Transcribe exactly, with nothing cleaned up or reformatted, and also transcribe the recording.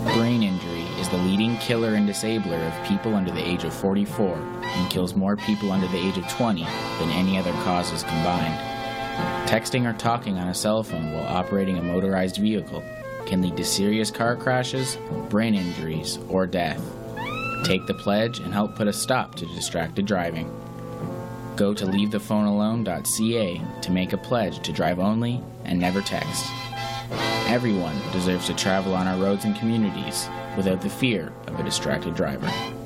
Brain injury is the leading killer and disabler of people under the age of forty-four and kills more people under the age of twenty than any other causes combined. Texting or talking on a cell phone while operating a motorized vehicle can lead to serious car crashes, brain injuries, or death. Take the pledge and help put a stop to distracted driving. Go to leave the phone alone dot c a to make a pledge to drive only and never text. Everyone deserves to travel on our roads and communities without the fear of a distracted driver.